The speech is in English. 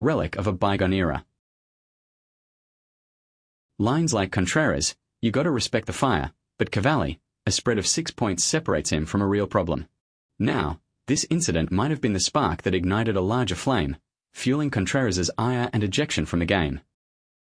relic of a bygone era. Lines like Contreras, "You gotta respect the fire," but Cavalli, a spread of 6 points separates him from a real problem. Now, this incident might have been the spark that ignited a larger flame, fueling Contreras' ire and ejection from the game.